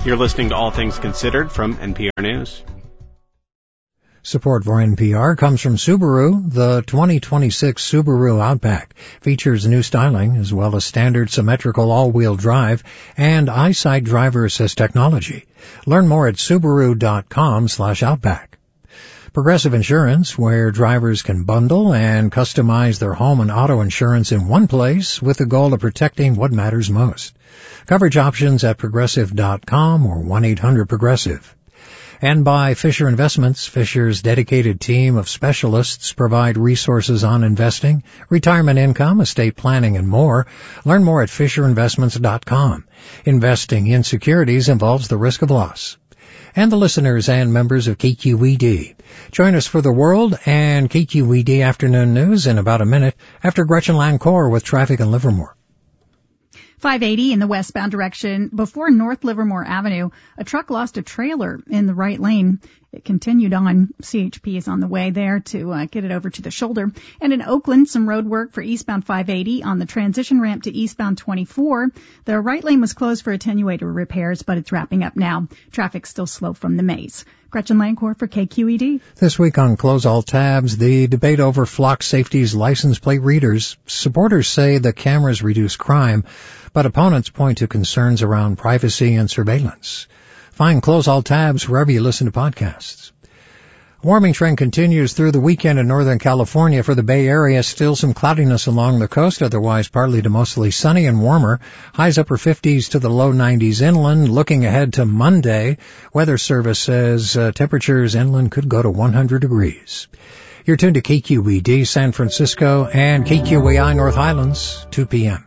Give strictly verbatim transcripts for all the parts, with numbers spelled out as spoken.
You're listening to All Things Considered from N P R News. Support for N P R comes from Subaru. The twenty twenty-six Subaru Outback features new styling as well as standard symmetrical all-wheel drive and EyeSight driver assist technology. Learn more at Subaru.com slash Outback. Progressive Insurance, where drivers can bundle and customize their home and auto insurance in one place with the goal of protecting what matters most. Coverage options at Progressive dot com or one eight hundred Progressive. And by Fisher Investments. Fisher's dedicated team of specialists provide resources on investing, retirement income, estate planning, and more. Learn more at Fisher Investments dot com. Investing in securities involves the risk of loss. And the listeners and members of K Q E D. Join us for the World and K Q E D Afternoon News in about a minute after Gretchen Lancourt with traffic in Livermore. five eighty in the westbound direction. Before North Livermore Avenue, a truck lost a trailer in the right lane. It continued on. C H P is on the way there to uh, get it over to the shoulder. And in Oakland, some road work for eastbound five eighty on the transition ramp to eastbound twenty-four. The right lane was closed for attenuator repairs, but it's wrapping up now. Traffic's still slow from the maze. Gretchen Lancourt for K Q E D. This week on Close All Tabs, the debate over Flock Safety's license plate readers. Supporters say the cameras reduce crime, but opponents point to concerns around privacy and surveillance. Find Close All Tabs wherever you listen to podcasts. Warming trend continues through the weekend in Northern California. For the Bay Area, still some cloudiness along the coast, otherwise partly to mostly sunny and warmer. Highs upper fifties to the low nineties inland. Looking ahead to Monday, Weather Service says uh, temperatures inland could go to one hundred degrees. You're tuned to K Q E D San Francisco and K Q E I North Highlands, two p.m.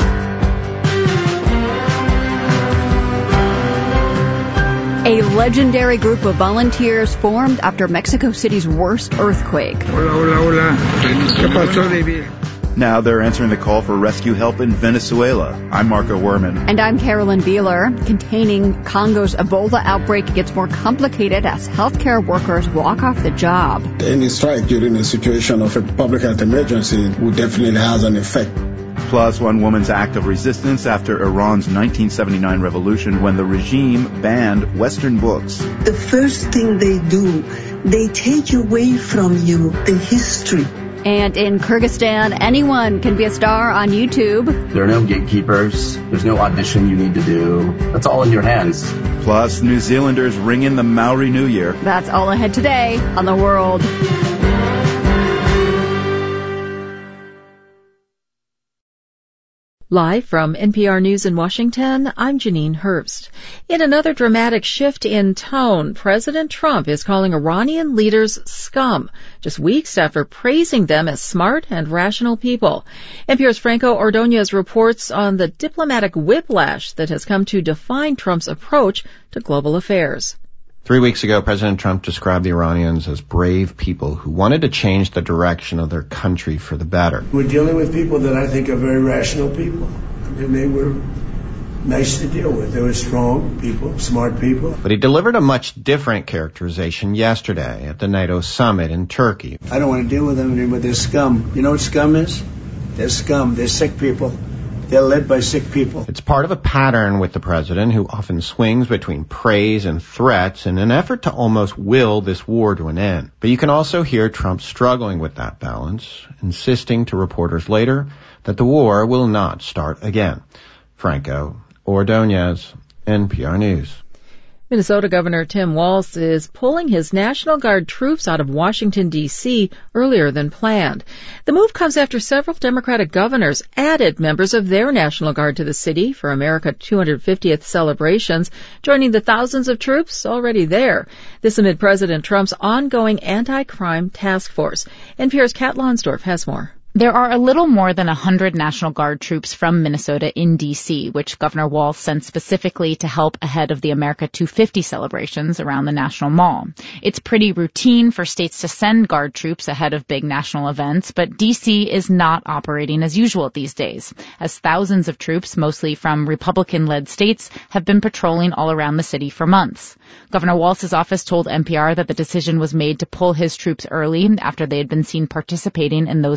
A legendary group of volunteers formed after Mexico City's worst earthquake. Hola, hola, hola. ¿Qué pasó, David? Now they're answering the call for rescue help in Venezuela. I'm Marco Werman. And I'm Carolyn Beeler. Containing Congo's Ebola outbreak gets more complicated as healthcare workers walk off the job. Any strike during a situation of a public health emergency would definitely have an effect. Plus, one woman's act of resistance after Iran's nineteen seventy-nine revolution when the regime banned Western books. The first thing they do, they take away from you the history. And in Kyrgyzstan, anyone can be a star on YouTube. There are no gatekeepers. There's no audition you need to do. That's all in your hands. Plus, New Zealanders ring in the Maori New Year. That's all ahead today on The World. Live from N P R News in Washington, I'm Janine Herbst. In another dramatic shift in tone, President Trump is calling Iranian leaders scum, just weeks after praising them as smart and rational people. N P R's Franco Ordonez reports on the diplomatic whiplash that has come to define Trump's approach to global affairs. Three weeks ago, President Trump described the Iranians as brave people who wanted to change the direction of their country for the better. We're dealing with people that I think are very rational people, and they were nice to deal with. They were strong people, smart people. But he delivered a much different characterization yesterday at the NATO summit in Turkey. I don't want to deal with them anymore. They're scum. You know what scum is? They're scum. They're sick people. They're led by sick people. It's part of a pattern with the president, who often swings between praise and threats in an effort to almost will this war to an end. But you can also hear Trump struggling with that balance, insisting to reporters later that the war will not start again. Franco Ordonez, N P R News. Minnesota Governor Tim Walz is pulling his National Guard troops out of Washington, D C earlier than planned. The move comes after several Democratic governors added members of their National Guard to the city for America's two hundred fiftieth celebrations, joining the thousands of troops already there. This amid President Trump's ongoing anti-crime task force. N P R's Kat Lonsdorf has more. There are a little more than one hundred National Guard troops from Minnesota in D C, which Governor Walz sent specifically to help ahead of the America two fifty celebrations around the National Mall. It's pretty routine for states to send Guard troops ahead of big national events, but D C is not operating as usual these days, as thousands of troops, mostly from Republican-led states, have been patrolling all around the city for months. Governor Walz's office told N P R that the decision was made to pull his troops early after they had been seen participating in those presence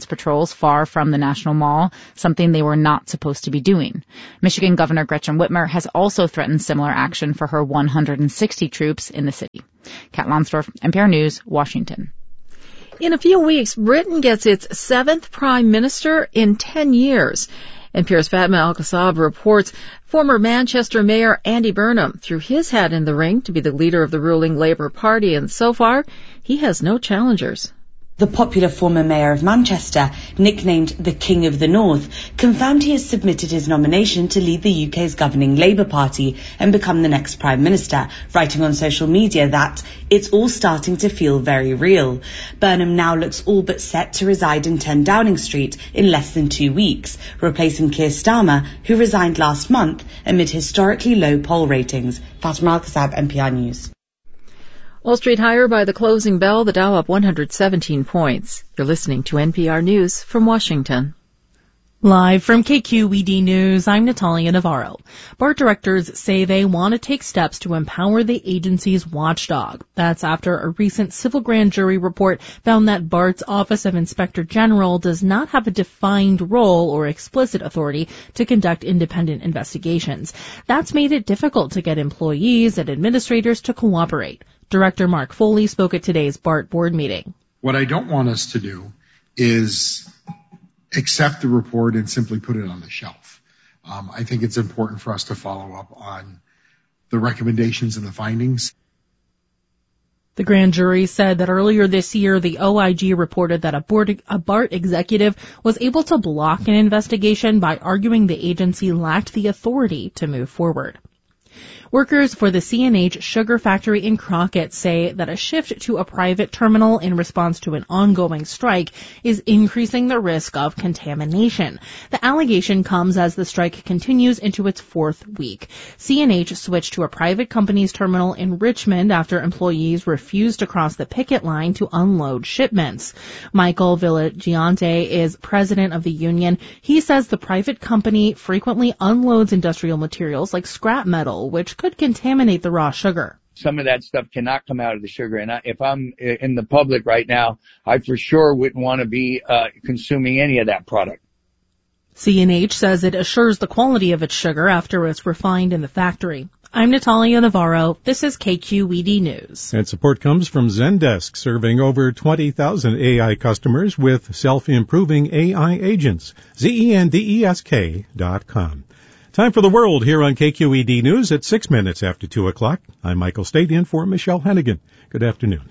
patrols far from the National Mall, something they were not supposed to be doing. Michigan Governor Gretchen Whitmer has also threatened similar action for her one hundred sixty troops in the city. Kat Lonsdorf, N P R News, Washington. In a few weeks, Britain gets its seventh prime minister in ten years. N P R's Fatma Al-Qasab reports former Manchester Mayor Andy Burnham threw his hat in the ring to be the leader of the ruling Labour Party, and so far, he has no challengers. The popular former mayor of Manchester, nicknamed the King of the North, confirmed he has submitted his nomination to lead the U K's governing Labour Party and become the next Prime Minister, writing on social media that it's all starting to feel very real. Burnham now looks all but set to reside in ten Downing Street in less than two weeks, replacing Keir Starmer, who resigned last month amid historically low poll ratings. Fatima Al-Qasab, N P R News. Wall Street higher by the closing bell, the Dow up one hundred seventeen points. You're listening to N P R News from Washington. Live from K Q E D News, I'm Natalia Navarro. BART directors say they want to take steps to empower the agency's watchdog. That's after a recent civil grand jury report found that BART's Office of Inspector General does not have a defined role or explicit authority to conduct independent investigations. That's made it difficult to get employees and administrators to cooperate. Director Mark Foley spoke at today's BART board meeting. What I don't want us to do is accept the report and simply put it on the shelf. Um, I think it's important for us to follow up on the recommendations and the findings. The grand jury said that earlier this year, the O I G reported that a, board, a BART executive was able to block an investigation by arguing the agency lacked the authority to move forward. Workers for the C and H sugar factory in Crockett say that a shift to a private terminal in response to an ongoing strike is increasing the risk of contamination. The allegation comes as the strike continues into its fourth week. C and H switched to a private company's terminal in Richmond after employees refused to cross the picket line to unload shipments. Michael Villagiante is president of the union. He says the private company frequently unloads industrial materials like scrap metal, which could contaminate the raw sugar. Some of that stuff cannot come out of the sugar. And I, if I'm in the public right now, I for sure wouldn't want to be uh, consuming any of that product. C and H says it assures the quality of its sugar after it's refined in the factory. I'm Natalia Navarro. This is K Q E D News. And support comes from Zendesk, serving over twenty thousand A I customers with self-improving A I agents. Z E N D E S K dot com. Time for the world here on K Q E D News at six minutes after two o'clock. I'm Michael Stadion for Michelle Hennigan. Good afternoon.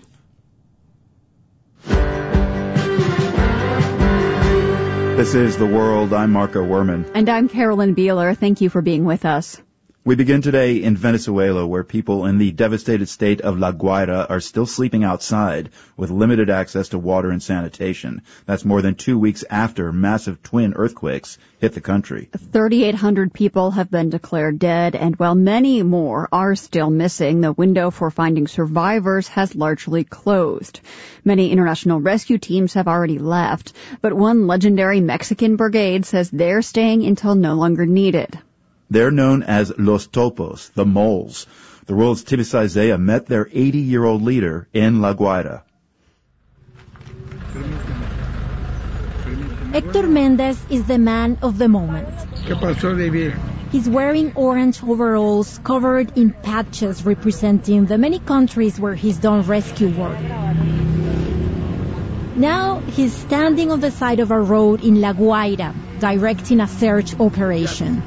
This is The World. I'm Marco Werman. And I'm Carolyn Beeler. Thank you for being with us. We begin today in Venezuela, where people in the devastated state of La Guaira are still sleeping outside with limited access to water and sanitation. That's more than two weeks after massive twin earthquakes hit the country. thirty-eight hundred people have been declared dead, and while many more are still missing, the window for finding survivors has largely closed. Many international rescue teams have already left, but one legendary Mexican brigade says they're staying until no longer needed. They're known as Los Topos, the moles. The world's Tibis Isaiah met their eighty-year-old leader in La Guaira. Hector Mendez is the man of the moment. He's wearing orange overalls covered in patches representing the many countries where he's done rescue work. Now he's standing on the side of a road in La Guaira, directing a search operation.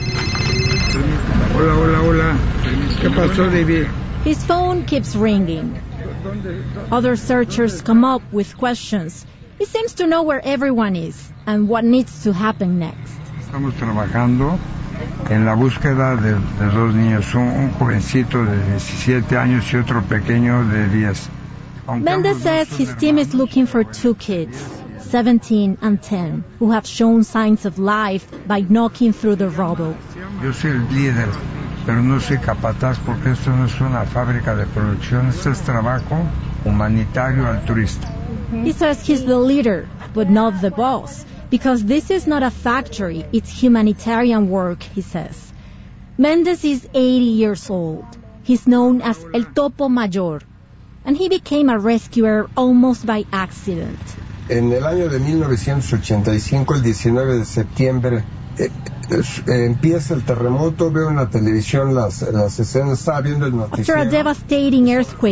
Hola, hola, hola. ¿Qué pasó, David? His phone keeps ringing. Other searchers come up with questions. He seems to know where everyone is and what needs to happen next. Estamos trabajando en la búsqueda de, de dos niños, un, un jovencito de diecisiete años y otro pequeño de diez. Mendez says his team is looking for two kids, seventeen and ten, who have shown signs of life by knocking through the rubble. Yo soy el líder, pero no soy capataz porque esto no es una fábrica de producción, esto es trabajo humanitario altruista. He says he's the leader, but not the boss, because this is not a factory, it's humanitarian work, he says. Mendez is eighty years old. He's known as El Topo Mayor, and he became a rescuer almost by accident. En el año de mil novecientos ochenta y cinco, el diecinueve de septiembre, eh, eh, empieza el terremoto, veo en la televisión las, las escenas, estaba viendo el noticiero. After a devastating earthquake